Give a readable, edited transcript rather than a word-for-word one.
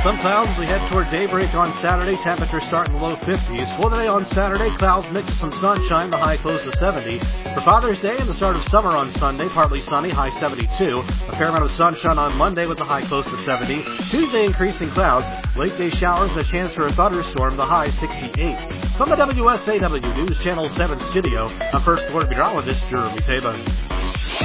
Some clouds as we head toward daybreak on Saturday. Temperatures start in the low 50s. For the day on Saturday, clouds mix with some sunshine. The high close to 70. For Father's Day and the start of summer on Sunday, partly sunny, high 72. A fair amount of sunshine on Monday with the high close to 70. Tuesday, increasing clouds. Late day showers and a chance for a thunderstorm. The high 68. From the WSAW News Channel 7 studio, I'm First Alert Meteorologist Jeremy Taban.